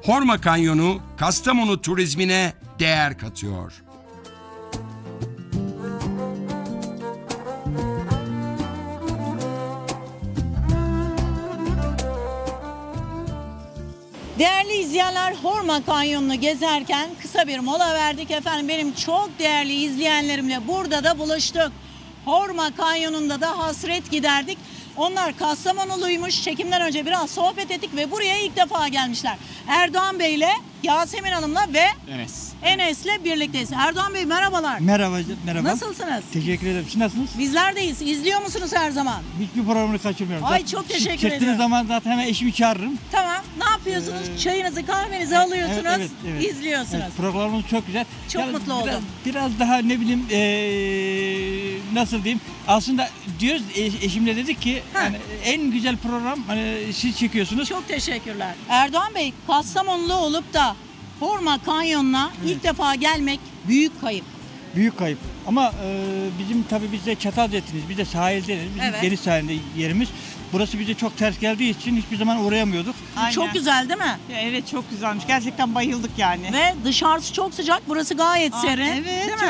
Horma Kanyonu, Kastamonu turizmine değer katıyor. Değerli izleyenler, Horma Kanyonu'nu gezerken kısa bir mola verdik. Efendim benim çok değerli izleyenlerimle burada da buluştuk. Horma Kanyonu'nda da hasret giderdik. Onlar Kastamonuluymuş. Çekimden önce biraz sohbet ettik ve buraya ilk defa gelmişler. Erdoğan Bey ile Yasemin Hanım'la ve Enes'le birlikteyiz. Erdoğan Bey merhabalar. Merhaba. Nasılsınız? Teşekkür ederim. Siz nasılsınız? Bizlerdeyiz. İzliyor musunuz her zaman? Hiçbir programını kaçırmıyorum. Ay, çok teşekkür Çektiğiniz ederim. zaman zaten hemen eşimi çağırırım. Tamam. Ne yapıyorsunuz? Çayınızı, kahvenizi alıyorsunuz, evet. izliyorsunuz. Evet, programımız çok güzel. Çok mutlu oldum. Biraz daha ne bileyim nasıl diyeyim? Aslında diyoruz eşimle dedik ki yani en güzel program hani siz çekiyorsunuz. Çok teşekkürler. Erdoğan Bey, Kastamonlu olup da Horma Kanyonu'na ilk defa gelmek büyük kayıp. Büyük kayıp. Ama bizim tabii biz de Çatalca'dayız. Biz de sahildeyiz. Bizim Evet. deniz sahilinde yerimiz. Burası bize çok ters geldiği için hiçbir zaman uğrayamıyorduk. Aynen. Çok güzel değil mi? Evet, çok güzelmiş. Gerçekten bayıldık yani. Ve dışarısı çok sıcak, burası gayet serin. Evet, değil mi?